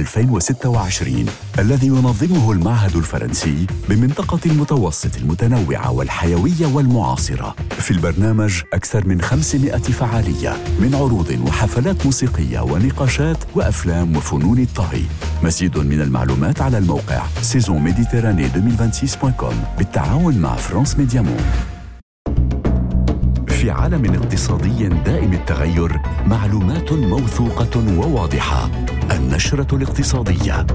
2026 الذي ينظمه المعهد الفرنسي بمنطقة المتوسط المتنوعة والحيوية والمعاصرة. في البرنامج أكثر من 500 فعالية من عروض وحفلات موسيقية ونقاشات وأفلام وفنون الطهي. مزيد من المعلومات على الموقع saisonmediterranee2026.com بالتعاون مع فرانس ميديا موند. في عالم اقتصادي دائم التغير، معلومات موثوقة وواضحة. النشرة الاقتصادية،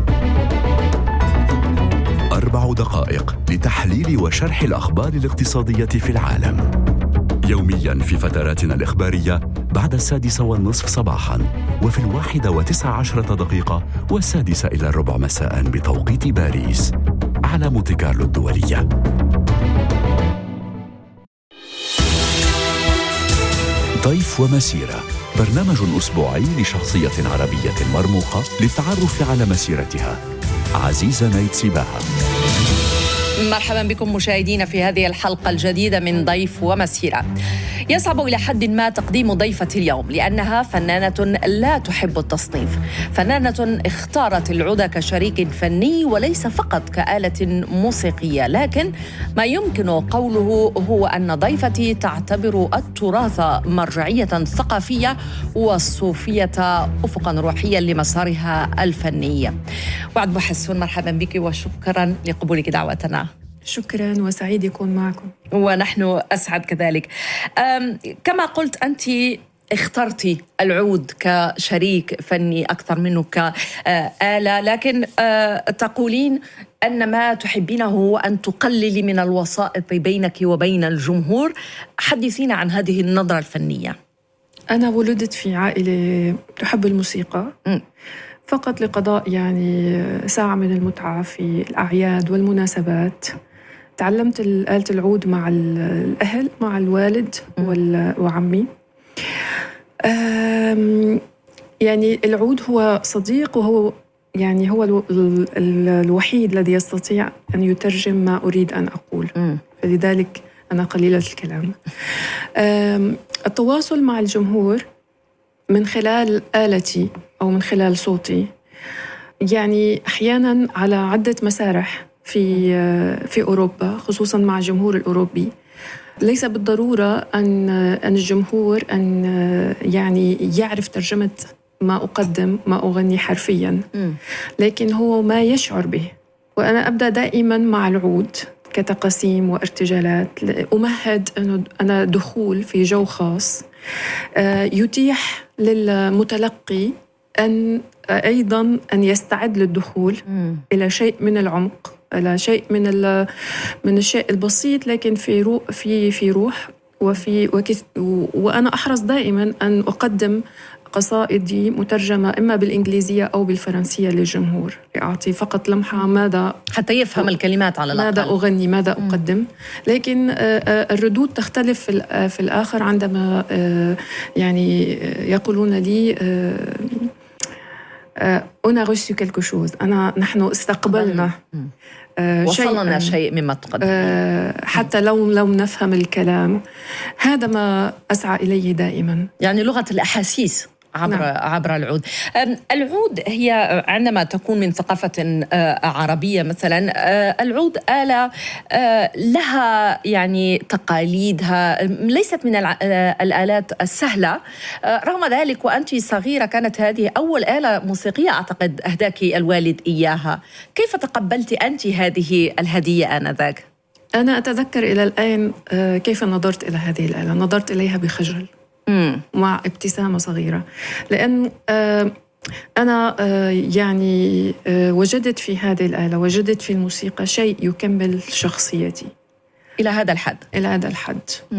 4 دقائق لتحليل وشرح الأخبار الاقتصادية في العالم. يومياً في فتراتنا الإخبارية بعد 6:30 صباحاً، وفي 1:19 و6:15 مساءً بتوقيت باريس على مونتي كارلو الدولية. ضيف ومسيرة، برنامج أسبوعي لشخصية عربية مرموقة للتعرف على مسيرتها. عزيزة نايت سباها. مرحبا بكم مشاهدينا في هذه الحلقة الجديدة من ضيف ومسيرة. يصعب إلى حد ما تقديم ضيفة اليوم لأنها فنانة لا تحب التصنيف، فنانة اختارت العود كشريك فني وليس فقط كآلة موسيقية، لكن ما يمكن قوله هو أن ضيفتي تعتبر التراث مرجعية ثقافية والصوفية أفقا روحيا لمسارها الفني. وعد بحسون، مرحبا بك وشكرا لقبولك دعوتنا. شكرا وسعيد يكون معكم. ونحن أسعد كذلك. كما قلت، أنت اخترتي العود كشريك فني أكثر منه كآلة، لكن تقولين أن ما تحبينه هو أن تقللي من الوسائط بينك وبين الجمهور. حدثينا عن هذه النظرة الفنية. أنا ولدت في عائلة تحب الموسيقى فقط لقضاء يعني ساعة من المتعة في الأعياد والمناسبات. تعلمت آلة العود مع الأهل، مع الوالد وعمي. يعني العود هو صديق، وهو يعني هو الوحيد الذي يستطيع أن يترجم ما أريد أن أقول. فلذلك أنا قليلة الكلام. التواصل مع الجمهور من خلال آلتي أو من خلال صوتي، يعني أحياناً على عدة مسارح في أوروبا، خصوصاً مع الجمهور الأوروبي. ليس بالضرورة أن الجمهور يعني يعرف ترجمة ما أقدم، ما أغني حرفياً، لكن هو ما يشعر به. وأنا أبدأ دائماً مع العود كتقاسيم وارتجالات، أمهد أنه أنا دخول في جو خاص يتيح للمتلقي أيضاً أن يستعد للدخول إلى شيء من العمق، إلى شيء من الشيء البسيط، لكن في روح وأنا أحرص دائماً أن أقدم قصائدي مترجمة إما بالإنجليزية أو بالفرنسية للجمهور، لأعطي فقط لمحة ماذا حتى يفهم الكلمات على الأقل، ماذا أغني، ماذا أقدم. لكن الردود تختلف في الآخر عندما يعني يقولون لي on a reçu quelque chose، نحن استقبلنا وصلنا شيء مما تقدم، حتى لو نفهم الكلام. هذا ما أسعى إليه دائما، يعني لغة الأحاسيس عبر العود. العود هي عندما تكون من ثقافة عربية مثلا، العود آلة لها يعني تقاليدها، ليست من الآلات السهلة. رغم ذلك وأنت صغيرة كانت هذه أول آلة موسيقية أعتقد أهداك الوالد إياها. كيف تقبلت أنت هذه الهدية آنذاك؟ أنا أتذكر إلى الآن كيف نظرت إلى هذه الآلة. نظرت إليها بخجل مع ابتسامة صغيرة، لأن أنا يعني وجدت في هذه الآلة، وجدت في الموسيقى شيء يكمل شخصيتي إلى هذا الحد.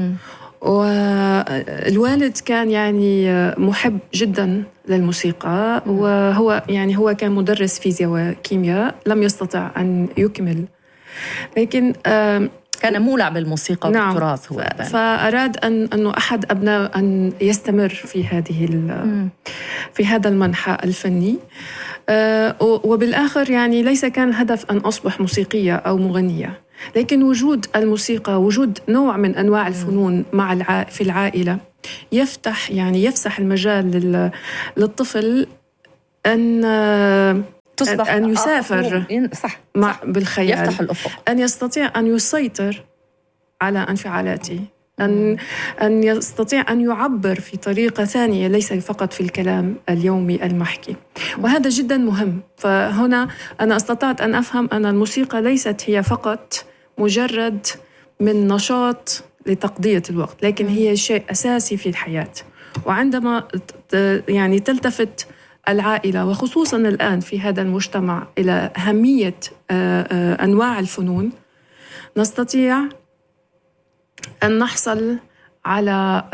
والوالد كان يعني محب جدا للموسيقى، وهو يعني هو كان مدرس فيزياء وكيمياء، لم يستطع أن يكمل، لكن كان مولع بالموسيقى والتراث. هو فأراد أنه أحد أبناء أن يستمر في هذا المنحى الفني. وبالآخر يعني ليس كان الهدف أن أصبح موسيقية أو مغنية، لكن وجود الموسيقى، وجود نوع من أنواع الفنون في العائلة يفسح المجال للطفل أن أن يسافر صح. بالخيال، يفتح الأفق، أن يستطيع أن يسيطر على انفعالاته، أن يستطيع أن يعبر في طريقة ثانية ليس فقط في الكلام اليومي المحكي، وهذا جدا مهم. فهنا أنا استطعت أن أفهم أن الموسيقى ليست هي فقط مجرد من نشاط لتقضية الوقت، لكن هي شيء أساسي في الحياة. وعندما يعني تلتفت العائلة وخصوصا الآن في هذا المجتمع إلى أهمية أنواع الفنون، نستطيع أن نحصل على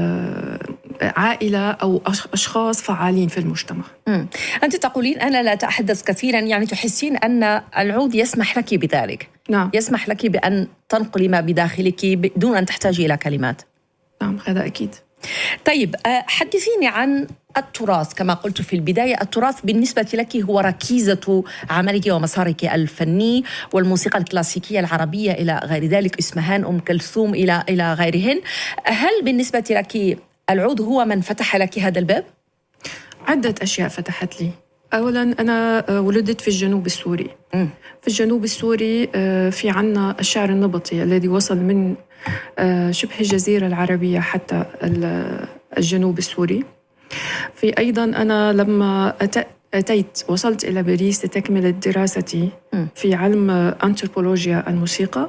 عائلة أو أشخاص فعالين في المجتمع. أنت تقولين أنا لا أتحدث كثيرا، يعني تحسين أن العود يسمح لك بذلك. نعم. يسمح لك بأن تنقلي ما بداخلك بدون أن تحتاجي إلى كلمات. نعم، هذا أكيد. طيب، حدثيني عن التراث. كما قلت في البداية، التراث بالنسبة لك هو ركيزة عملك ومسارك الفني، والموسيقى الكلاسيكية العربية إلى غير ذلك، اسمهان، أم كلثوم إلى غيرهن. هل بالنسبة لك العود هو من فتح لك هذا الباب؟ عدة أشياء فتحت لي. أولا، أنا ولدت في الجنوب السوري. في الجنوب السوري في عنا الشعر النبطي الذي وصل من شبه الجزيرة العربية حتى الجنوب السوري. في أيضا أنا لما وصلت إلى باريس لتكمل دراستي في علم أنثروبولوجيا الموسيقى.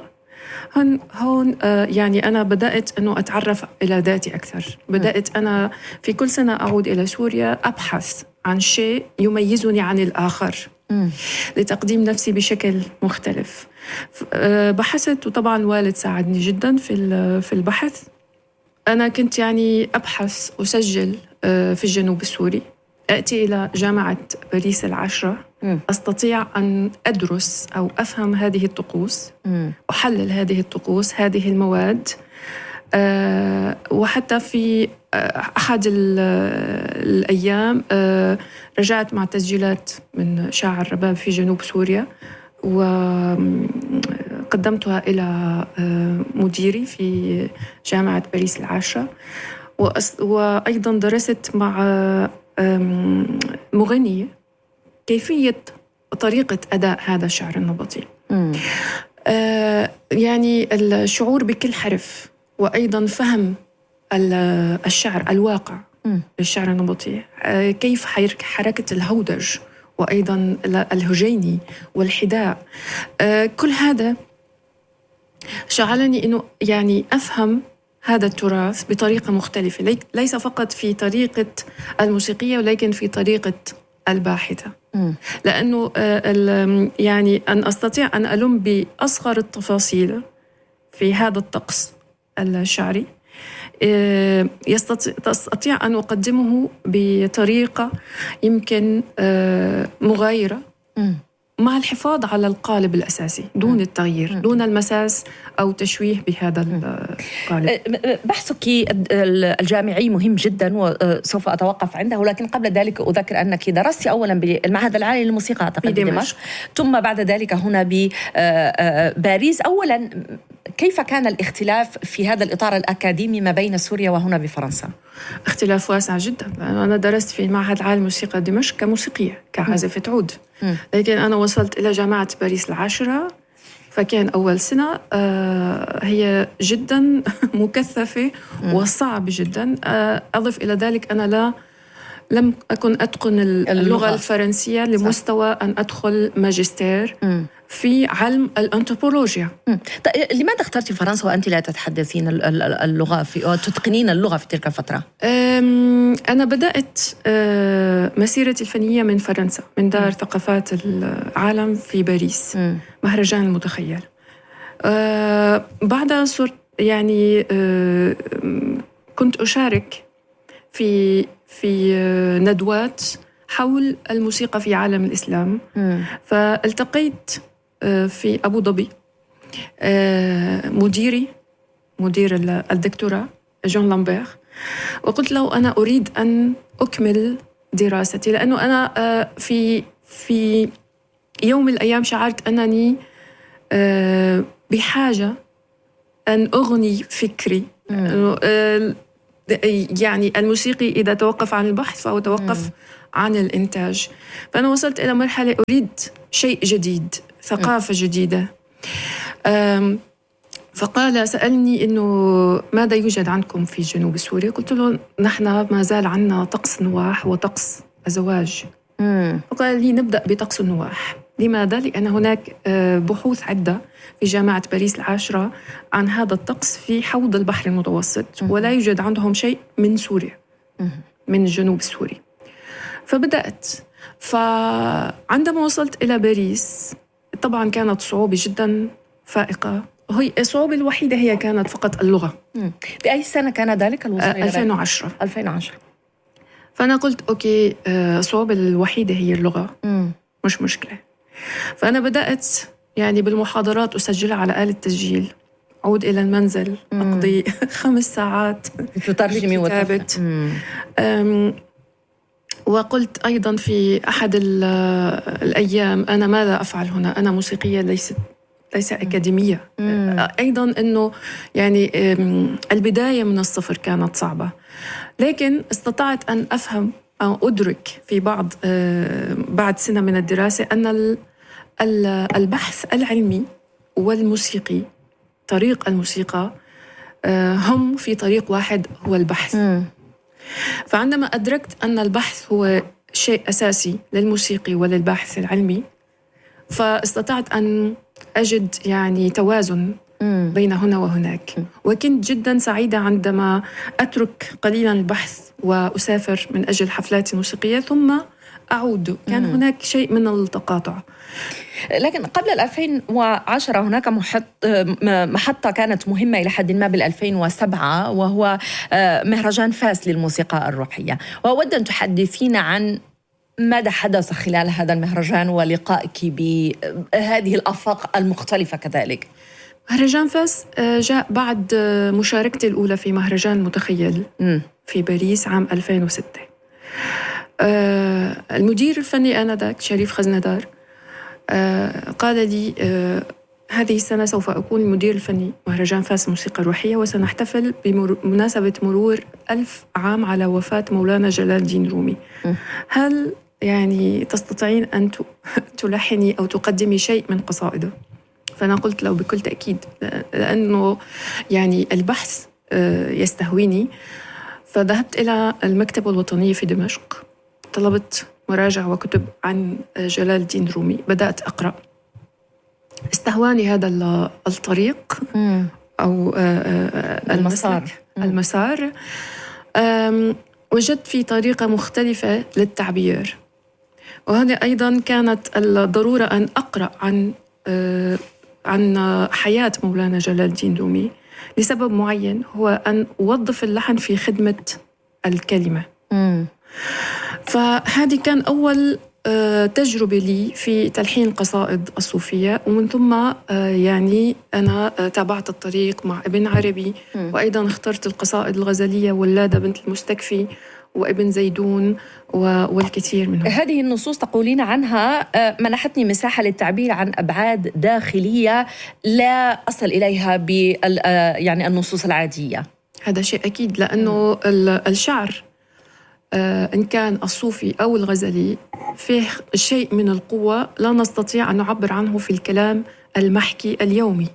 هون يعني أنا بدأت أنه أتعرف إلى ذاتي أكثر. بدأت أنا في كل سنة أعود إلى سوريا أبحث عن شيء يميزني عن الآخر لتقديم نفسي بشكل مختلف. بحثت، وطبعا الوالد ساعدني جدا في البحث. أنا كنت يعني أبحث وسجل في الجنوب السوري، أتي إلى جامعة باريس العشرة، أستطيع أن أدرس أو أفهم هذه الطقوس، أحلل هذه الطقوس، هذه المواد. وحتى في أحد الأيام رجعت مع تسجيلات من شاعر رباب في جنوب سوريا، وقدمتها إلى مديري في جامعة باريس العاشرة. وأيضا درست مع مغنية كيفية طريقة أداء هذا الشعر النبطي. يعني الشعور بكل حرف، وأيضا فهم الشعر الواقع للشعر النبطي، كيف حركة الهودج وأيضا الهجيني والحداء. كل هذا شغلني أنه يعني أفهم هذا التراث بطريقة مختلفة، ليس فقط في طريقة الموسيقية ولكن في طريقة الباحثة. لأنه يعني أن أستطيع أن ألم بأصغر التفاصيل في هذا الطقس الشعري، أستطيع أن أقدمه بطريقة يمكن مغايرة، مع الحفاظ على القالب الأساسي دون التغيير، دون المساس أو تشويه بهذا القالب. بحثك الجامعي مهم جدا وسوف أتوقف عنده، لكن قبل ذلك أذكر أنك درست أولا بالمعهد العالي للموسيقى أعتقد بدمشق، ثم بعد ذلك هنا بباريس. أولا، كيف كان الاختلاف في هذا الإطار الأكاديمي ما بين سوريا وهنا بفرنسا؟ اختلاف واسع جدا. أنا درست في المعهد العالي للموسيقى دمشق كموسيقية، كعازفة عود، لكن أنا وصلت إلى جامعة باريس العاشرة، فكان أول سنة هي جدا مكثفة وصعب جدا. أضف إلى ذلك أنا لم أكن أتقن اللغة الفرنسية لمستوى أن أدخل ماجستير في علم الأنثروبولوجيا. لماذا اخترتي فرنسا وأنت لا تتحدثين اللغة وتتقنين اللغة في تلك الفترة؟ أنا بدأت مسيرتي الفنية من فرنسا، من دار ثقافات العالم في باريس، مهرجان المتخيل. بعدها صرت يعني كنت أشارك في ندوات حول الموسيقى في عالم الإسلام. فالتقيت في أبو ظبي مدير الدكتوراه جون لامبير، وقلت له أنا أريد أن أكمل دراستي، لأنه أنا في يوم من الأيام شعرت أنني بحاجة أن أغني فكري. يعني الموسيقي إذا توقف عن البحث فهو توقف عن الإنتاج. فأنا وصلت إلى مرحلة أريد شيء جديد، ثقافة جديدة. فقال سألني إنه ماذا يوجد عندكم في جنوب سوريا؟ قلت له نحن ما زال عنا طقس نواح وطقس الزواج. فقال لي نبدأ بطقس النواح. لماذا؟ لأن هناك بحوث عدة في جامعة باريس العاشرة عن هذا الطقس في حوض البحر المتوسط، ولا يوجد عندهم شيء من سوريا، من الجنوب السوري. فبدأت. فعندما وصلت إلى باريس طبعا كانت صعوبة جدا فائقة. هي الصعوبة الوحيدة هي كانت فقط اللغة. بأي سنة كان ذلك الوصول؟ 2010. 2010. فأنا قلت أوكي، الصعوبة الوحيدة هي اللغة، مش مشكلة. فأنا بدأت يعني بالمحاضرات أسجلها على آلة تسجيل، أعود إلى المنزل أقضي 5 ساعات تترجمي وكتابة. وقلت أيضا في أحد الأيام أنا ماذا أفعل هنا؟ أنا موسيقية ليس أكاديمية. أيضا أنه يعني البداية من الصفر كانت صعبة، لكن استطعت أن أفهم أو أدرك في بعد سنة من الدراسة أن البحث العلمي والموسيقي، طريق الموسيقى، هم في طريق واحد، هو البحث. فعندما أدركت أن البحث هو شيء أساسي للموسيقي وللباحث العلمي، فاستطعت أن أجد يعني توازن بين هنا وهناك. وكنت جدا سعيدة عندما أترك قليلا البحث وأسافر من أجل حفلات موسيقية ثم أعود. كان هناك شيء من التقاطع. لكن قبل 2010 هناك محطة كانت مهمة إلى حد ما بال2007، وهو مهرجان فاس للموسيقى الروحية. وأود أن تحدثينا عن ماذا حدث خلال هذا المهرجان ولقائك بهذه الآفاق المختلفة كذلك. مهرجان فاس جاء بعد مشاركتي الأولى في مهرجان متخيل في باريس عام 2006. المدير الفني آنذاك شريف خزندار قال لي هذه السنة سوف أكون المدير الفني مهرجان فاس الموسيقى الروحية، وسنحتفل بمناسبة مرور 1000 عام على وفاة مولانا جلال الدين رومي. هل يعني تستطيعين أن تلحني أو تقدمي شيء من قصائده؟ فأنا قلت له بكل تأكيد، لأنه يعني البحث يستهويني. فذهبت إلى المكتبة الوطنية في دمشق، طلبت مراجع وكتب عن جلال الدين رومي، بدأت أقرأ. استهواني هذا الطريق أو المسار. وجدت في طريقة مختلفة للتعبير، وهذا أيضا كانت الضرورة أن أقرأ عن حياة مولانا جلال الدين رومي لسبب معين، هو أن أوظف اللحن في خدمة الكلمة. فهذه كان أول تجربة لي في تلحين القصائد الصوفية، ومن ثم يعني أنا تابعت الطريق مع ابن عربي، وأيضا اخترت القصائد الغزلية ولادة بنت المستكفي وابن زيدون والكثير منهم. هذه النصوص تقولين عنها منحتني مساحة للتعبير عن أبعاد داخلية لا أصل إليها يعني النصوص العادية. هذا شيء أكيد، لأنه الشعر إن كان الصوفي أو الغزلي فيه شيء من القوة لا نستطيع أن نعبر عنه في الكلام المحكي اليومي.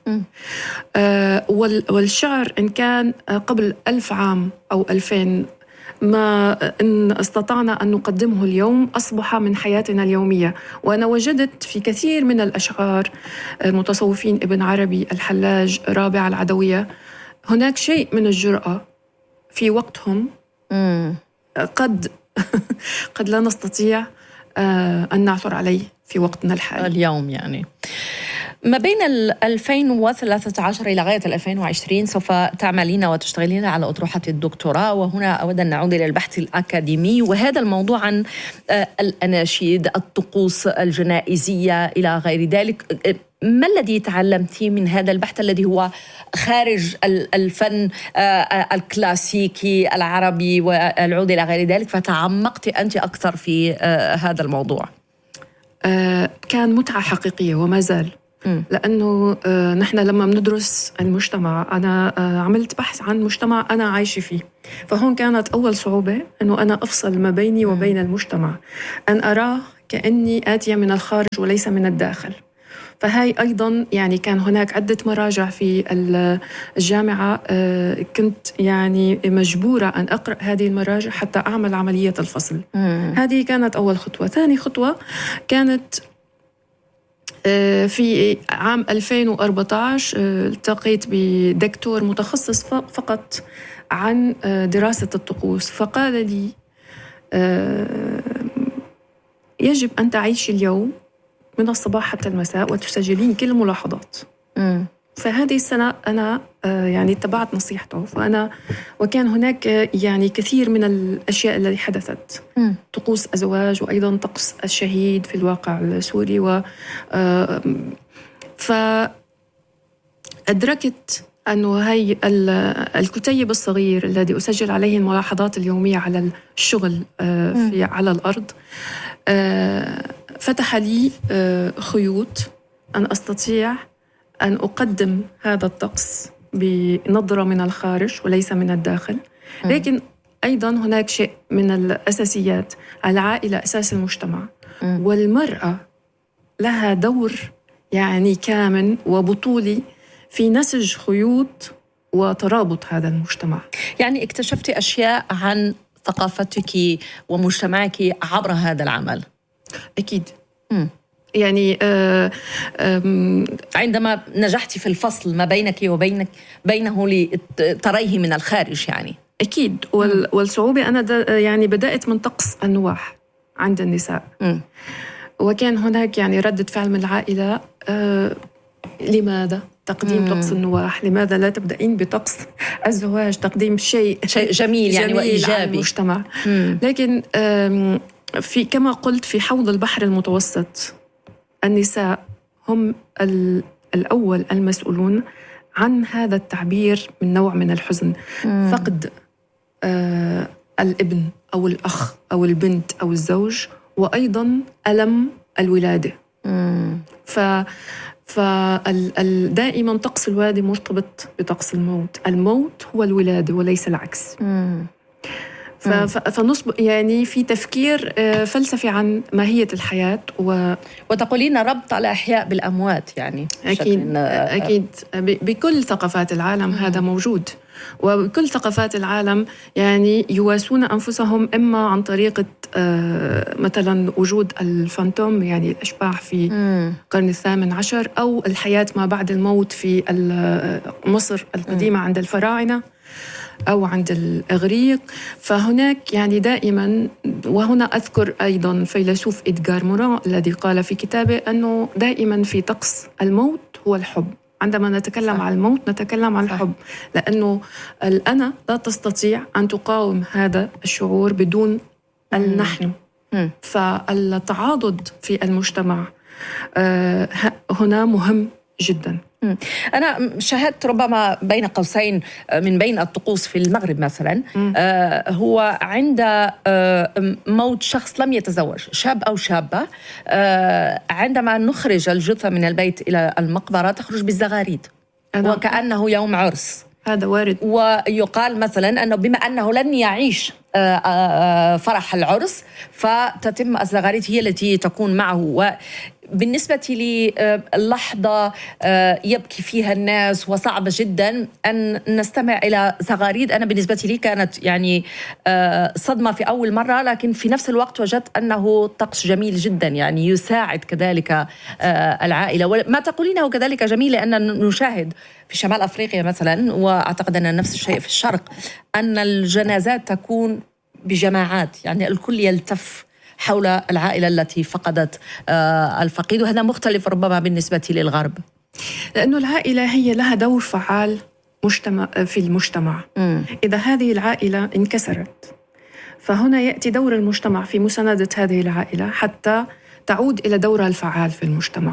والشعر إن كان قبل 1000 عام أو 2000 ما إن استطعنا أن نقدمه اليوم أصبح من حياتنا اليومية. وأنا وجدت في كثير من الأشعار المتصوفين ابن عربي، الحلاج، رابع العدوية، هناك شيء من الجرأة في وقتهم قد لا نستطيع أن نعثر عليه في وقتنا الحالي اليوم. يعني ما بين 2013 إلى غاية 2020 سوف تعملين وتشتغلين على أطروحة الدكتوراه، وهنا أود أن نعود إلى البحث الأكاديمي، وهذا الموضوع عن الأناشيد، الطقوس الجنائزية إلى غير ذلك. ما الذي تعلمتي من هذا البحث الذي هو خارج الفن الكلاسيكي العربي والعود إلى غير ذلك، فتعمقت أنت أكثر في هذا الموضوع؟ كان متعة حقيقية وما زال. لأنه نحن لما بندرس المجتمع، أنا عملت بحث عن مجتمع أنا عايشة فيه، فهون كانت أول صعوبة أنه أنا أفصل ما بيني وبين المجتمع، أن أراه كأني آتية من الخارج وليس من الداخل. فهاي أيضا يعني كان هناك عدة مراجع في الجامعة، كنت يعني مجبورة أن أقرأ هذه المراجع حتى أعمل عملية الفصل. هذه كانت أول خطوة. ثاني خطوة كانت في عام 2014 التقيت بدكتور متخصص فقط عن دراسة الطقوس، فقال لي يجب أن تعيشي اليوم من الصباح حتى المساء وتسجلين كل الملاحظات. فهذه السنة أنا يعني اتبعت نصيحته، وكان هناك يعني كثير من الأشياء التي حدثت، طقوس الزواج وأيضا طقس الشهيد في الواقع السوري، فأدركت أنه هاي الكتيب الصغير الذي أسجل عليه الملاحظات اليومية على الشغل على الأرض فتح لي خيوط أن أستطيع أن أقدم هذا الطقس بنظرة من الخارج وليس من الداخل. لكن أيضا هناك شيء من الأساسيات، العائلة أساس المجتمع، والمرأة لها دور يعني كامن وبطولي في نسج خيوط وترابط هذا المجتمع. يعني اكتشفت أشياء عن ثقافتك ومجتمعك عبر هذا العمل؟ أكيد. يعني عندما نجحت في الفصل ما بينك بينه لتريه من الخارج يعني. أكيد. والصعوبة أنا يعني بدأت من طقس النواح عند النساء. وكان هناك يعني ردة فعل من العائلة، لماذا تقديم طقس النواح؟ لماذا لا تبدأين بطقس الزواج؟ تقديم شيء جميل يعني وإيجابي المجتمع. لكن كما قلت في حوض البحر المتوسط النساء هم الأول المسؤولون عن هذا التعبير من نوع من الحزن، فقد الابن أو الأخ أو البنت أو الزوج، وأيضا ألم الولادة. دائما طقس الولادة مرتبط بطقس الموت. الموت هو الولادة وليس العكس. فنصب يعني في تفكير فلسفي عن ماهية الحياة وتقولين ربط الأحياء بالأموات يعني. أكيد بكل ثقافات العالم هذا موجود، وبكل ثقافات العالم يعني يواسون أنفسهم إما عن طريقة مثلا وجود الفانتوم يعني الأشباح في القرن ال18، أو الحياة ما بعد الموت في مصر القديمة عند الفراعنة أو عند الإغريق. فهناك يعني دائما، وهنا أذكر أيضا فيلسوف إدغار موران الذي قال في كتابه أنه دائما في طقس الموت هو الحب. عندما نتكلم عن الموت نتكلم عن الحب، لأنه الأنا لا تستطيع أن تقاوم هذا الشعور بدون النحن. فالتعاضد في المجتمع هنا مهم جدا. أنا شاهدت ربما بين قوسين من بين الطقوس في المغرب مثلا، هو عند موت شخص لم يتزوج، شاب أو شابة، عندما نخرج الجثة من البيت إلى المقبرة تخرج بالزغاريد وكأنه يوم عرس. هذا وارد. ويقال مثلا أنه بما أنه لن يعيش فرح العرس فتتم الزغاريد هي التي تكون معه. بالنسبة لي اللحظة يبكي فيها الناس وصعبة جدا أن نستمع إلى زغاريد. أنا بالنسبة لي كانت يعني صدمة في أول مرة، لكن في نفس الوقت وجدت أنه طقس جميل جدا يعني يساعد كذلك العائلة. وما تقولينه كذلك جميل، لأن نشاهد في شمال أفريقيا مثلا، وأعتقد أن نفس الشيء في الشرق، أن الجنازات تكون بجماعات، يعني الكل يلتف حول العائلة التي فقدت الفقيد، وهذا مختلف ربما بالنسبة للغرب، لأنه العائلة هي لها دور فعال في المجتمع. إذا هذه العائلة انكسرت فهنا يأتي دور المجتمع في مساندة هذه العائلة حتى تعود إلى دورها الفعال في المجتمع.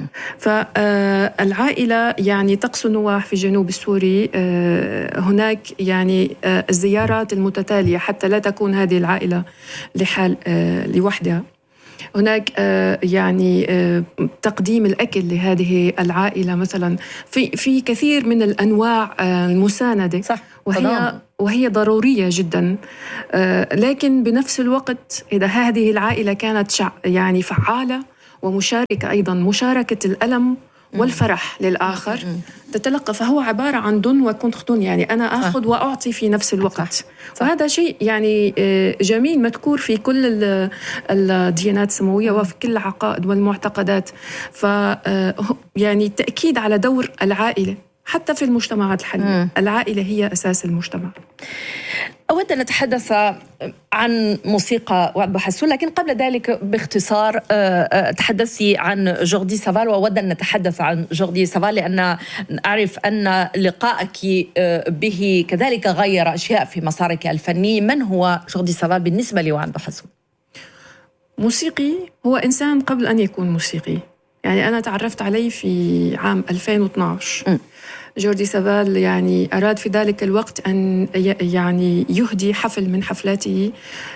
فالعائلة يعني طقس النواح في الجنوب السوري، هناك يعني الزيارات المتتالية حتى لا تكون هذه العائلة لحال لوحدها. هناك يعني تقديم الأكل لهذه العائلة مثلا في كثير من الأنواع المساندة، صح. وهي ضرورية جدا. لكن بنفس الوقت إذا هذه العائلة كانت يعني فعالة ومشاركة، أيضا مشاركة الألم والفرح للآخر تتلقى، فهو عبارة عن دون وكونتر دون، يعني أنا أخذ وأعطي في نفس الوقت. صح. وهذا شيء يعني جميل مذكور في كل الديانات السماوية وفي كل العقائد والمعتقدات. يعني التأكيد على دور العائلة حتى في المجتمعات الحالية. العائلة هي أساس المجتمع. أود أن نتحدث عن موسيقى وعد بوحسون، لكن قبل ذلك باختصار تحدثي عن جوردي سافال، وأود أن نتحدث عن جوردي سافال لأن أعرف أن لقائك به كذلك غير أشياء في مسارك الفني. من هو جوردي سافال بالنسبة لوعد بوحسون؟ موسيقي هو إنسان قبل أن يكون موسيقي. يعني أنا تعرفت عليه في عام 2012. جوردي سافال يعني أراد في ذلك الوقت أن يعني يهدي حفل من حفلاته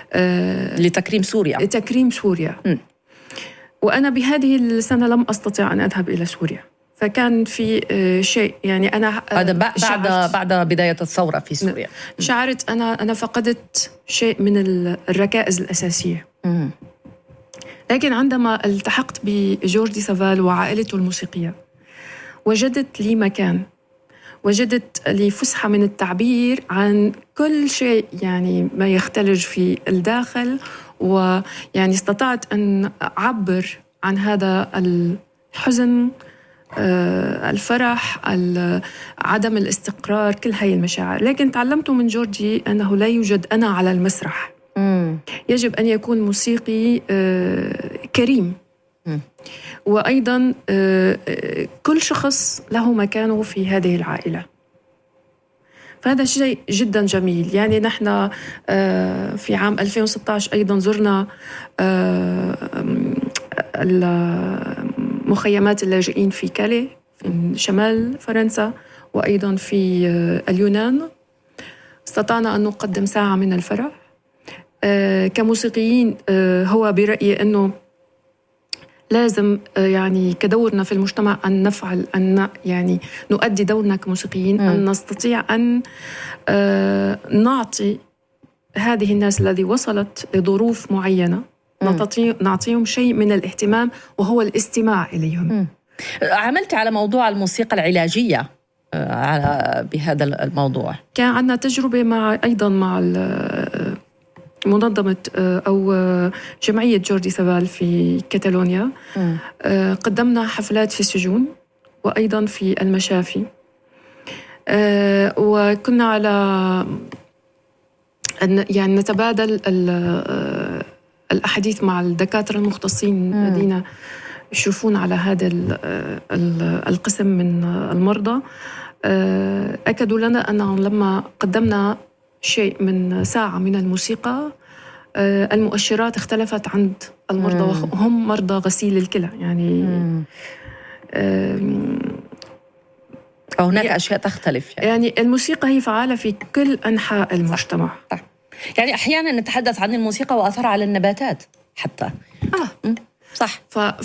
لتكريم سوريا. وأنا بهذه السنة لم أستطع أن أذهب إلى سوريا، فكان في شيء يعني أنا هذا بعد بداية الثورة في سوريا. شعرت أنا فقدت شيء من الركائز الأساسية. لكن عندما التحقت بجوردي سافال وعائلته الموسيقية وجدت لي مكان، وجدت لي فسحة من التعبير عن كل شيء يعني ما يختلج في الداخل، ويعني استطعت أن أعبر عن هذا الحزن، الفرح، عدم الاستقرار، كل هاي المشاعر. لكن تعلمت من جوردي أنه لا يوجد أنا على المسرح. يجب أن يكون موسيقي كريم، وأيضا كل شخص له مكانه في هذه العائلة. فهذا شيء جدا جميل. يعني نحن في عام 2016 أيضا زرنا مخيمات اللاجئين في كالي في شمال فرنسا، وأيضا في اليونان. استطعنا أن نقدم ساعة من الفرح. كموسيقيين هو برأيي أنه لازم يعني كدورنا في المجتمع أن نفعل، أن يعني نؤدي دورنا كموسيقيين، أن نستطيع أن نعطي هذه الناس الذي وصلت لظروف معينة، نعطيهم شيء من الاهتمام وهو الاستماع إليهم. عملت على موضوع الموسيقى العلاجية بهذا الموضوع. كان عندنا تجربة أيضا مع منظمة أو جمعية جوردي سافال في كاتالونيا. قدمنا حفلات في السجون وأيضا في المشافي، وكنا على أن يعني نتبادل الأحاديث مع الدكاترة المختصين الذين يشرفون على هذا القسم من المرضى. أكدوا لنا أنهم لما قدمنا شيء من ساعة من الموسيقى المؤشرات اختلفت عند المرضى، وهم مرضى غسيل الكلى. يعني هناك أشياء تختلف. يعني الموسيقى هي فعالة في كل أنحاء المجتمع. صح. يعني أحيانا نتحدث عن الموسيقى وأثرها على النباتات حتى. صح.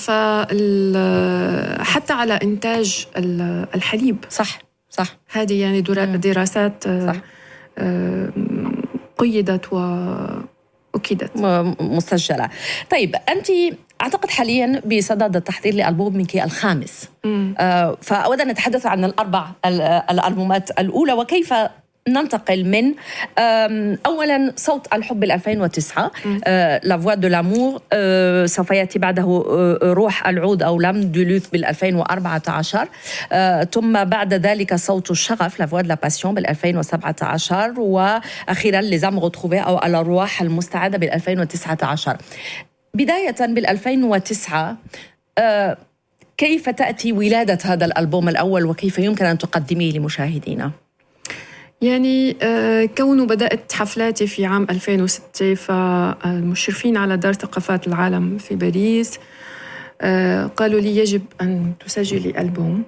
حتى على إنتاج الحليب. صح. هذه يعني دراسات صح. قيدت وأكدت مسجلة. طيب أنت أعتقد حاليا بصدد التحضير لألبومك الخامس. فأود أن نتحدث عن الألبومات الأولى وكيف ننتقل من أولا صوت الحب 2009 لا فوا دو لامور، سوف يأتي بعده روح العود أو لام دو لوث 2014، ثم بعد ذلك صوت الشغف لا فوا دو لا باسيون 2017، وأخيرا لي زام غوتروفي أو الأرواح المستعادة 2019. بداية 2009 كيف تأتي ولادة هذا الألبوم الأول وكيف يمكن أن تقدميه لمشاهدينا؟ يعني كونه بدأت حفلاتي في عام 2006، فالمشرفين على دار ثقافات العالم في باريس قالوا لي يجب أن تسجلي ألبوم.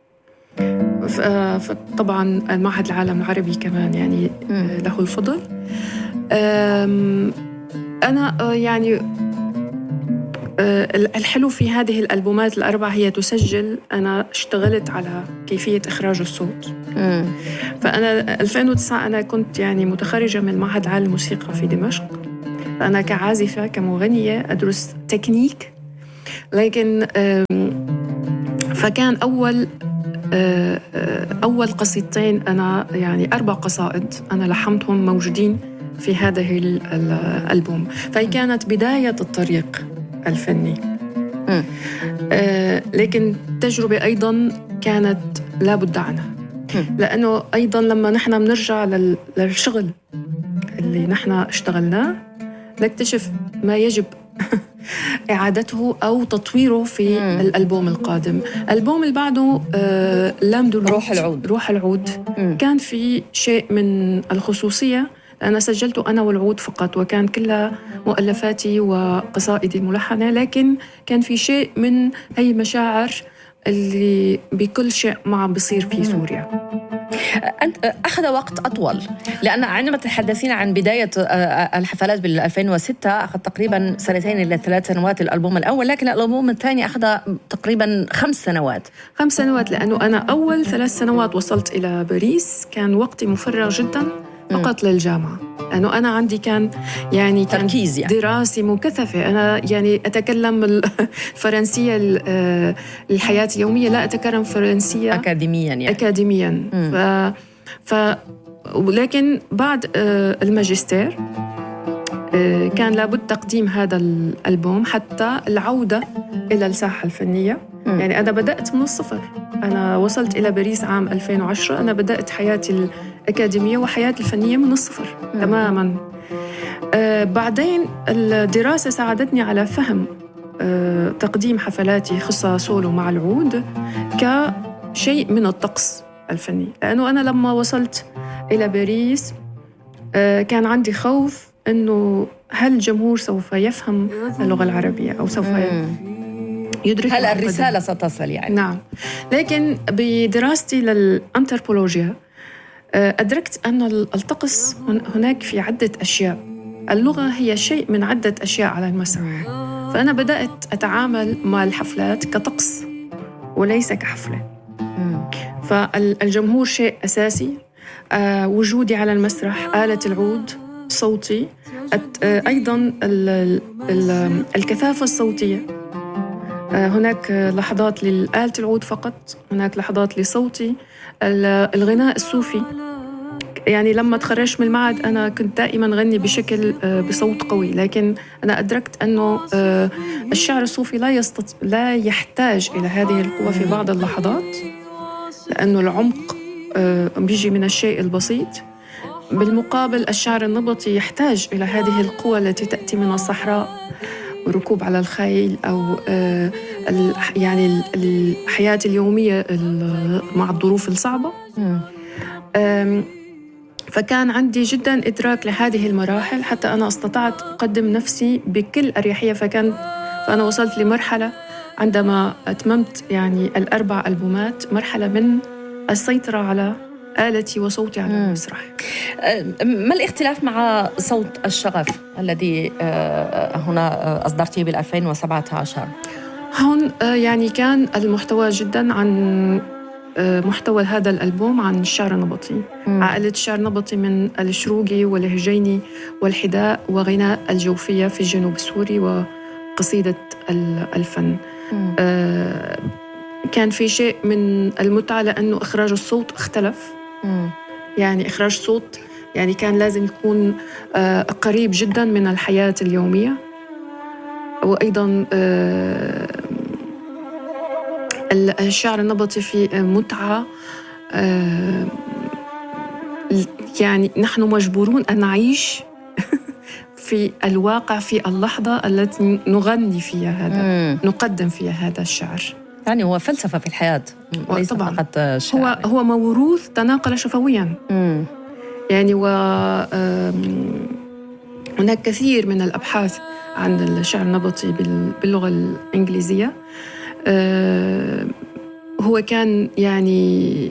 فطبعا المعهد العالم العربي كمان يعني له الفضل. أنا يعني الحلو في هذه الألبومات الأربعة هي تسجل. أنا اشتغلت على كيفية إخراج الصوت. فأنا 2009 أنا كنت يعني متخرجة من المعهد العالي للموسيقى في دمشق. فأنا كعازفة كمغنية أدرس تكنيك، لكن فكان أول قصيدتين أنا يعني 4 قصائد أنا لحمتهم موجودين في هذه الألبوم. فهي كانت بداية الطريق الفني. لكن تجربة أيضاً كانت لابد عنها، لأنه أيضاً لما نحن بنرجع للشغل اللي نحن اشتغلناه نكتشف ما يجب إعادته أو تطويره في الألبوم القادم. الألبوم اللي بعده روح العود كان في شيء من الخصوصية. أنا سجلته أنا والعود فقط، وكان كلها مؤلفاتي وقصائدي ملحنة، لكن كان في شيء من هي مشاعر اللي بكل شيء ما بيصير في سوريا. أنت أخذ وقت أطول، لأن عندما تحدثين عن بداية الحفلات بال 2006 أخذ تقريبا 2 إلى 3 سنوات الألبوم الأول، لكن الألبوم الثاني أخذ تقريبا 5 سنوات. 5 سنوات، لأنه أنا أول 3 سنوات وصلت إلى باريس كان وقتي مفرغ جدا فقط للجامعة، لأنه أنا عندي كان تركيز يعني دراسي مكثفة. أنا يعني أتكلم الفرنسية الحياة اليومية، لا أتكلم فرنسية أكاديميا يعني. أكاديميا. ولكن بعد الماجستير كان لابد تقديم هذا الألبوم حتى العودة إلى الساحة الفنية. يعني أنا بدأت من الصفر. أنا وصلت إلى باريس عام 2010. أنا بدأت حياتي الأكاديمية وحياتي الفنية من الصفر تماماً. بعدين الدراسة ساعدتني على فهم تقديم حفلاتي خاصة سولو مع العود كشيء من الطقس الفني، لأنه أنا لما وصلت إلى باريس كان عندي خوف أنه هل الجمهور سوف يفهم اللغة العربية أو سوف يدرك هل الرسالة ستصل يعني. نعم. لكن بدراستي للأنثروبولوجيا أدركت أن الطقس هناك في عدة أشياء. اللغة هي شيء من عدة أشياء على المسرح. فأنا بدأت أتعامل مع الحفلات كطقس وليس كحفلة. فالجمهور شيء أساسي، وجودي على المسرح، آلة العود، صوتي، أيضاً الكثافة الصوتية. هناك لحظات لآلة العود فقط، هناك لحظات لصوتي. الغناء الصوفي، يعني لما تخرجت من المعهد أنا كنت دائما غني بصوت قوي، لكن أنا أدركت أنه الشعر الصوفي لا يحتاج إلى هذه القوة في بعض اللحظات، لأنه العمق بيجي من الشيء البسيط. بالمقابل الشعر النبطي يحتاج إلى هذه القوة التي تأتي من الصحراء، وركوب على الخيل أو يعني الحياة اليومية مع الظروف الصعبة. فكان عندي جدا إدراك لهذه المراحل حتى أنا استطعت أقدم نفسي بكل أريحية. فأنا وصلت لمرحلة عندما أتممت يعني 4 ألبومات، مرحلة من السيطرة على آلتي وصوتي على المسرح. ما الاختلاف مع صوت الشغف الذي هنا أصدرته بال 2017؟ هون يعني كان المحتوى جدا عن محتوى هذا الألبوم عن الشعر النبطي، عائلة الشعر النبطي من الشروقي والهجيني والحداء وغناء الجوفية في الجنوب السوري وقصيدة الفن. كان في شيء من المتعة لأنه إخراج الصوت اختلف. يعني إخراج صوت يعني كان لازم يكون قريب جدا من الحياة اليومية، وأيضا الشعر النبطي في متعة. يعني نحن مجبورون أن نعيش في الواقع في اللحظة التي نغني فيها هذا، نقدم فيها هذا الشعر. يعني هو فلسفة في الحياة ليس فقط شعر. هو موروث تناقل شفويا. يعني هناك كثير من الأبحاث عن الشعر النبطي باللغة الإنجليزية. هو كان يعني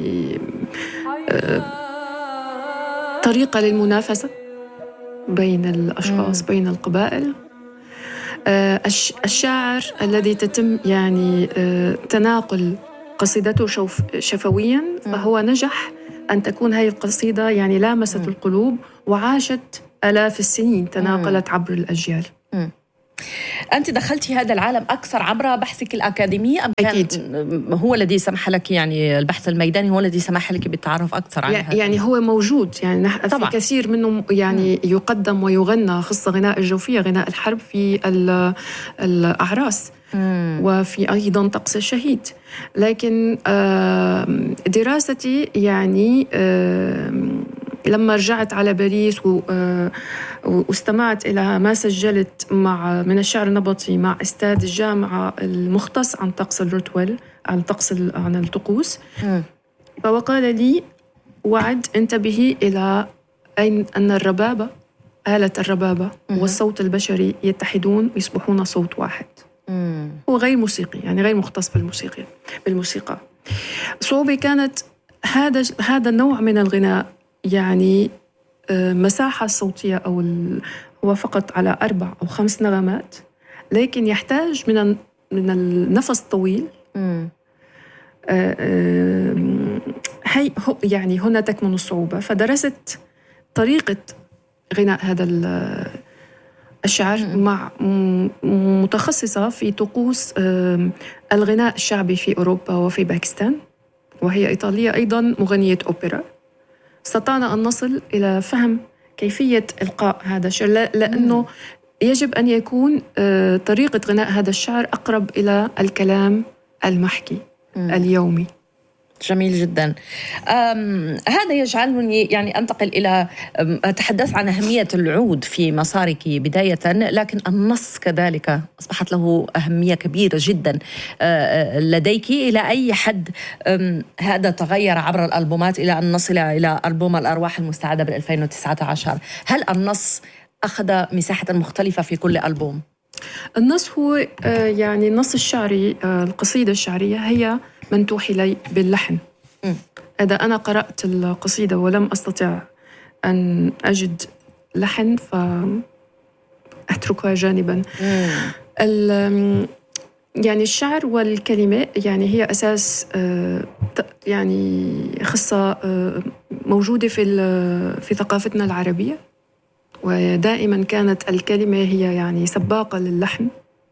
طريقة للمنافسة بين الأشخاص، بين القبائل. الشاعر الذي تتم يعني تناقل قصيدته شفويا، فهو نجح أن تكون هذه القصيدة يعني لامست القلوب وعاشت آلاف السنين، تناقلت عبر الأجيال. أنت دخلتي هذا العالم أكثر عبر بحثك الأكاديمي أم أكيد. كان هو الذي سمح لك، يعني البحث الميداني هو الذي سمح لك بالتعرف أكثر على هذا؟ يعني هو موجود، يعني في كثير منه يعني يقدم ويغنى، خاصة غناء الجوفية، غناء الحرب في الأعراس وفي أيضا طقس الشهيد. لكن دراستي يعني لما رجعت على باريس واستمعت إلى ما سجلت من الشعر النبطي مع أستاذ الجامعة المختص عن طقس الروتويل، عن الطقوس، فوقال لي: وعد، انتبهي إلى أن الربابة، آلة الربابة والصوت البشري يتحدون ويصبحون صوت واحد. هو غير موسيقي، يعني غير مختص بالموسيقى. صعوبة كانت هذا النوع من الغناء، يعني مساحة صوتية هو فقط على 4 أو 5 نغمات، لكن يحتاج من النفس الطويل. يعني هنا تكمن الصعوبة. فدرست طريقة غناء هذا الشعر مع متخصصة في طقوس الغناء الشعبي في أوروبا وفي باكستان، وهي إيطالية أيضا، مغنية أوبرا. استطعنا أن نصل إلى فهم كيفية إلقاء هذا الشعر، لأنه يجب أن يكون طريقة غناء هذا الشعر أقرب إلى الكلام المحكي اليومي. جميل جدا. هذا يجعلني يعني أنتقل إلى أتحدث عن أهمية العود في مسارك بداية، لكن النص كذلك أصبحت له أهمية كبيرة جدا لديك. إلى أي حد هذا تغير عبر الألبومات إلى أن نصل إلى ألبوم الأرواح المستعادة بال2019؟ هل النص أخذ مساحة مختلفة في كل ألبوم؟ النص هو يعني النص الشعري، القصيدة الشعرية هي من توحي لي باللحن. إذا أنا قرأت القصيدة ولم أستطع أن أجد لحن فأتركها جانبا. يعني الشعر والكلمة يعني هي أساس يعني خصة موجودة في ثقافتنا العربية، ودائما كانت الكلمة هي يعني سباقة للحن.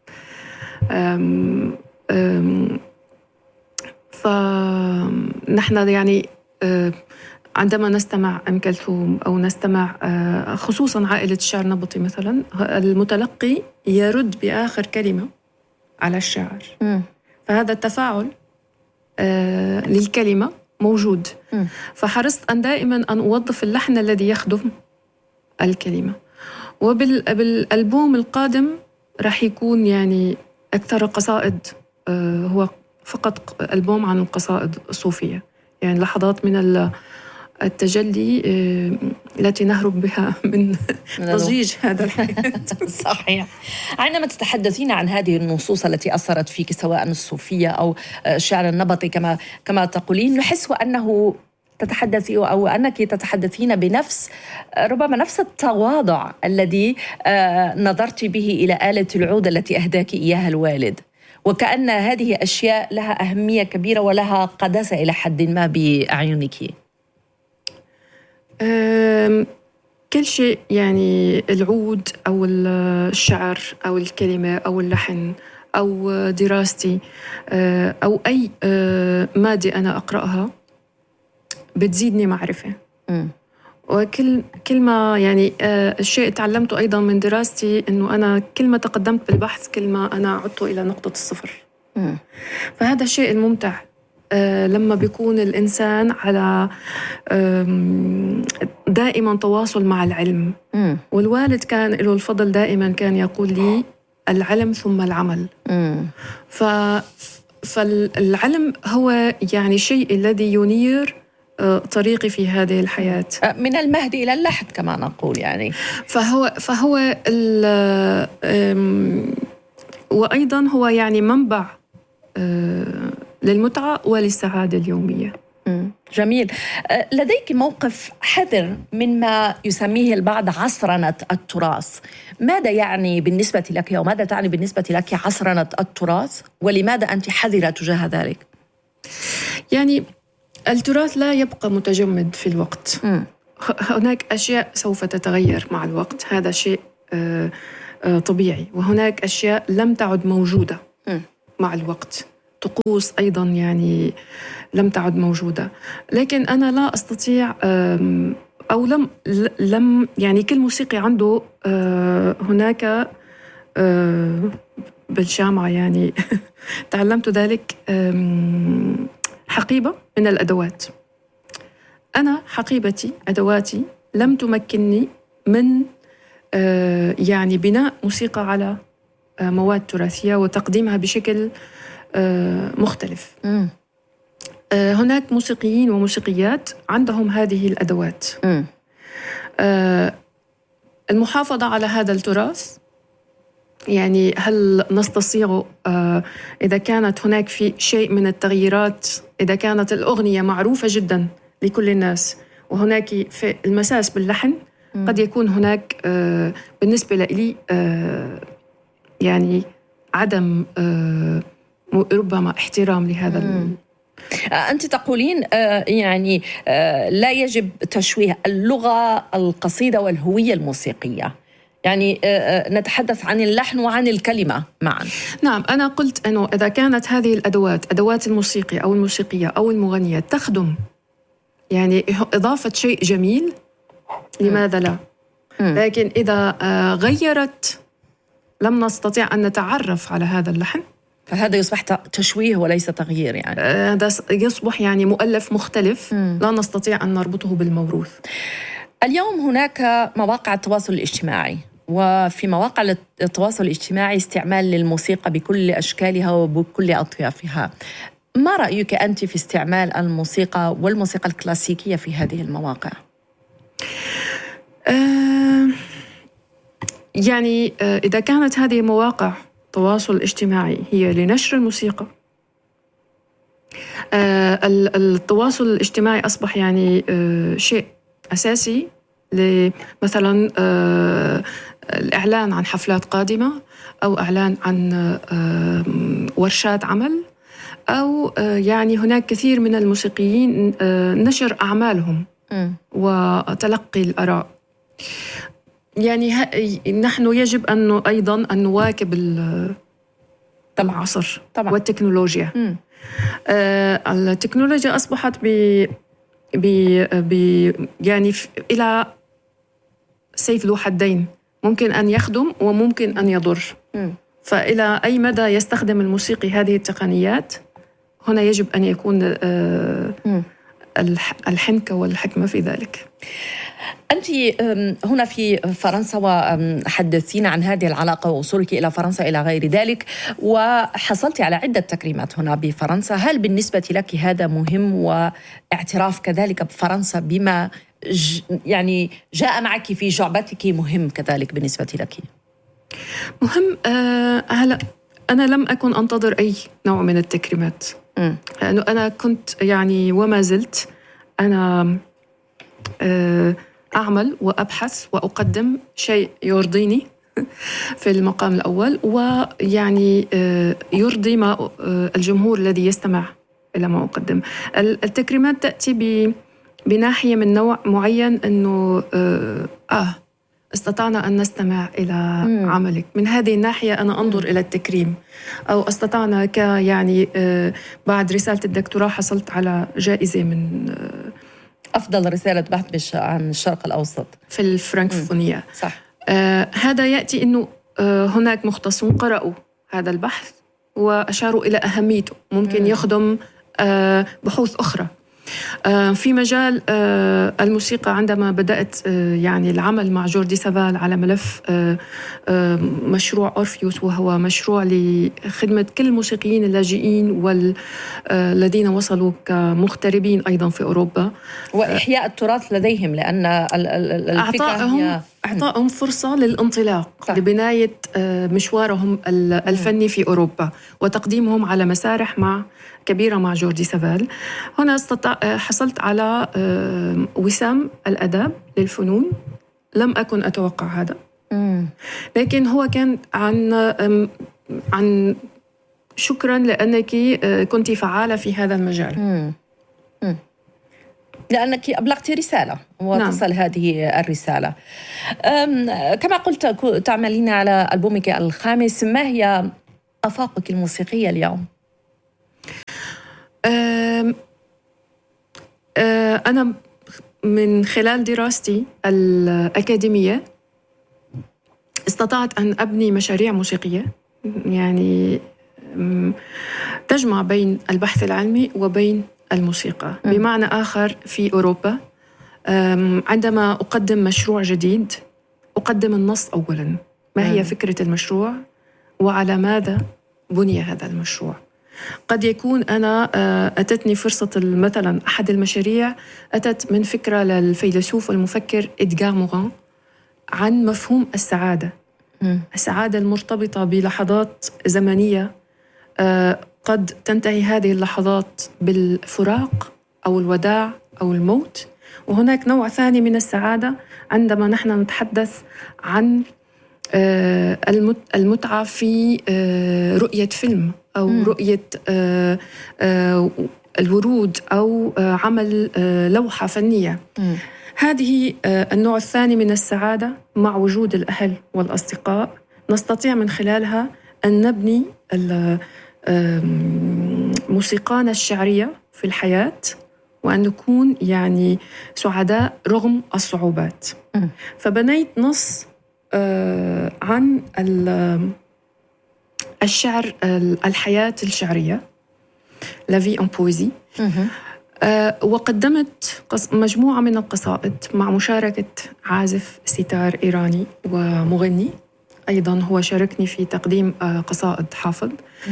فنحن يعني عندما نستمع أم كلثوم أو نستمع خصوصا عائلة الشعر النبطي مثلا، المتلقي يرد بآخر كلمة على الشاعر. فهذا التفاعل للكلمة موجود. فحرصت أن دائما أن أوظف اللحن الذي يخدم الكلمة. وبالألبوم القادم راح يكون يعني أكثر قصائد، هو فقط ألبوم عن القصائد الصوفية، يعني لحظات من التجلي التي نهرب بها من ضجيج هذا الحياة. صحيح. عندما تتحدثين عن هذه النصوص التي أثرت فيك سواء الصوفية أو الشعر النبطي كما تقولين، نحس أنه تتحدثي أو أنك تتحدثين بنفس ربما نفس التواضع الذي نظرت به إلى آلة العود التي أهداك إياها الوالد، وكأن هذه أشياء لها أهمية كبيرة ولها قداسة إلى حد ما بأعينك. كل شيء، يعني العود أو الشعر أو الكلمة أو اللحن أو دراستي أو أي مادة أنا أقرأها بتزيدني معرفة. وكل ما يعني الشيء تعلمته أيضا من دراستي، أنه أنا كل ما تقدمت بالبحث كل ما أنا عدت إلى نقطة الصفر. فهذا الشيء الممتع لما بيكون الإنسان على دائما تواصل مع العلم. والوالد كان له الفضل، دائما كان يقول لي العلم ثم العمل. فالعلم هو يعني الشيء الذي ينير طريقي في هذه الحياة، من المهد إلى اللحد كما نقول يعني. فهو وأيضا هو يعني منبع للمتعة وللسعادة اليومية. جميل. لديك موقف حذر مما يسميه البعض عصرنة التراث. ماذا يعني بالنسبة لك أو ماذا تعني بالنسبة لك عصرنة التراث، ولماذا أنت حذرة تجاه ذلك؟ يعني التراث لا يبقى متجمد في الوقت. هناك أشياء سوف تتغير مع الوقت، هذا شيء طبيعي، وهناك أشياء لم تعد موجودة مع الوقت. طقوس أيضا يعني لم تعد موجودة، لكن أنا لا أستطيع أو لم يعني كل موسيقي عنده هناك بالجامعة يعني تعلمت ذلك حقيبة من الأدوات. أنا حقيبتي أدواتي لم تمكنني من يعني بناء موسيقى على مواد تراثية وتقديمها بشكل مختلف. هناك موسيقيين وموسيقيات عندهم هذه الأدوات. المحافظة على هذا التراث، يعني هل نستطيع إذا كانت هناك في شيء من التغييرات، إذا كانت الأغنية معروفة جدا لكل الناس وهناك في المساس باللحن، قد يكون هناك بالنسبة لي يعني عدم ربما احترام لهذا. أنت تقولين يعني لا يجب تشويه اللغة القصيدة والهوية الموسيقية، يعني نتحدث عن اللحن وعن الكلمة معا. نعم، أنا قلت أنه إذا كانت هذه الأدوات أدوات الموسيقي أو الموسيقية أو المغنية تخدم يعني إضافة شيء جميل، لماذا لا؟ لكن إذا غيرت لم نستطيع أن نتعرف على هذا اللحن، فهذا يصبح تشويه وليس تغيير. يعني هذا يصبح يعني مؤلف مختلف لا نستطيع أن نربطه بالموروث. اليوم هناك مواقع التواصل الاجتماعي، وفي مواقع التواصل الاجتماعي استعمال للموسيقى بكل أشكالها وبكل أطيافها. ما رأيك أنت في استعمال الموسيقى والموسيقى الكلاسيكية في هذه المواقع؟ يعني إذا كانت هذه مواقع التواصل الاجتماعي هي لنشر الموسيقى، التواصل الاجتماعي أصبح يعني شيء أساسي مثلا الإعلان عن حفلات قادمة، أو إعلان عن ورشات عمل، أو يعني هناك كثير من الموسيقيين نشر أعمالهم وتلقي الآراء. يعني نحن يجب أن أيضا أن نواكب العصر والتكنولوجيا. التكنولوجيا أصبحت يعني إلى سيف ذو حدين، ممكن أن يخدم وممكن أن يضر. فإلى أي مدى يستخدم الموسيقي هذه التقنيات، هنا يجب أن يكون الحنكة والحكمة في ذلك. أنت هنا في فرنسا وحدثينا عن هذه العلاقة ووصولك إلى فرنسا إلى غير ذلك، وحصلت على عدة تكريمات هنا بفرنسا. هل بالنسبة لك هذا مهم، واعتراف كذلك بفرنسا بما يعني جاء معك في جعبتك مهم كذلك بالنسبة لك؟ مهم. هلا أنا لم أكن أنتظر أي نوع من التكريمات، لأنه أنا كنت يعني وما زلت أنا أعمل وأبحث وأقدم شيء يرضيني في المقام الأول، ويعني يرضي ما الجمهور الذي يستمع إلى ما أقدم. التكريمات تأتي بناحية من نوع معين، أنه استطعنا أن نستمع إلى عملك. من هذه الناحية أنا أنظر إلى التكريم. أو استطعنا يعني بعد رسالة الدكتوراه حصلت على جائزة من أفضل رسالة بحث عن الشرق الأوسط في الفرنكفونية. صح. هذا يأتي أنه هناك مختصون قرأوا هذا البحث وأشاروا إلى أهميته، ممكن يخدم بحوث أخرى في مجال الموسيقى. عندما بدأت يعني العمل مع جوردي سافال على ملف مشروع أورفيوس، وهو مشروع لخدمة كل الموسيقيين اللاجئين والذين وصلوا كمغتربين أيضا في أوروبا، وإحياء التراث لديهم، لأن الفكرة هي إعطائهم فرصة للانطلاق، صح. لبناية مشوارهم الفني في أوروبا وتقديمهم على مسارح كبيرة مع جوردي سافال. هنا حصلت على وسام الأداب للفنون، لم أكن أتوقع هذا، لكن هو كان عن شكرا لأنك كنت فعالة في هذا المجال. لأنك أبلغتي رسالة وتصل هذه الرسالة. كما قلت تعملين على ألبومك الخامس، ما هي آفاقك الموسيقية اليوم؟ أنا من خلال دراستي الأكاديمية استطعت أن أبني مشاريع موسيقية يعني تجمع بين البحث العلمي وبين الموسيقى. بمعنى آخر، في أوروبا عندما أقدم مشروع جديد أقدم النص أولاً، ما هي فكرة المشروع وعلى ماذا بني هذا المشروع. قد يكون أنا أتتني فرصة مثلاً أحد المشاريع أتت من فكرة للفيلسوف والمفكر إدغار موران عن مفهوم السعادة. السعادة المرتبطة بلحظات زمنية قد تنتهي هذه اللحظات بالفراق أو الوداع أو الموت، وهناك نوع ثاني من السعادة عندما نحن نتحدث عن المتعة في رؤية فيلم أو رؤية الورود أو عمل لوحة فنية. هذه النوع الثاني من السعادة مع وجود الأهل والأصدقاء نستطيع من خلالها أن نبني موسيقانا الشعرية في الحياة وأن نكون يعني سعداء رغم الصعوبات. فبنيت نص عن الشعر، الحياة الشعرية، La vie en poésie. وقدمت مجموعة من القصائد مع مشاركة عازف ستار إيراني ومغني أيضاً هو شاركني في تقديم قصائد حافظ.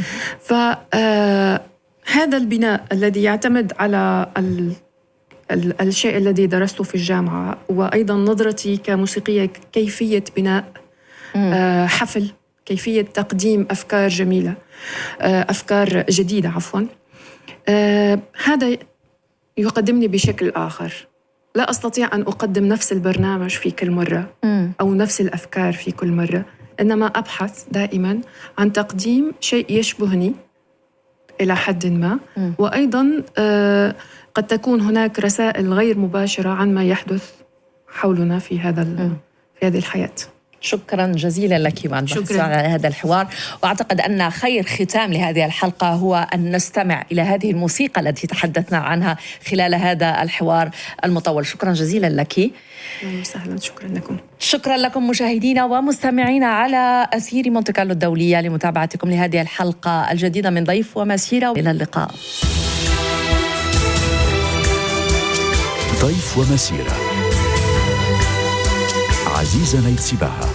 فهذا البناء الذي يعتمد على الشيء الذي درسته في الجامعة وأيضاً نظرتي كموسيقية كيفية بناء حفل، كيفية تقديم أفكار جميلة، أفكار جديدة عفواً، هذا يقدمني بشكل آخر. لا أستطيع أن أقدم نفس البرنامج في كل مرة أو نفس الأفكار في كل مرة، إنما أبحث دائما عن تقديم شيء يشبهني إلى حد ما، وأيضا قد تكون هناك رسائل غير مباشرة عن ما يحدث حولنا في هذه الحياة. شكرا جزيلا لك وعن على هذا الحوار، وأعتقد أن خير ختام لهذه الحلقة هو أن نستمع إلى هذه الموسيقى التي تحدثنا عنها خلال هذا الحوار المطول. شكرا جزيلا لك. أهلا وسهلا. شكرا لكم. شكرا لكم مشاهدينا ومستمعينا على أثير مونte كارلو الدولية لمتابعتكم لهذه الحلقة الجديدة من ضيف ومسيرة. إلى اللقاء. ضيف ومسيرة، عزيزة نيتسباها.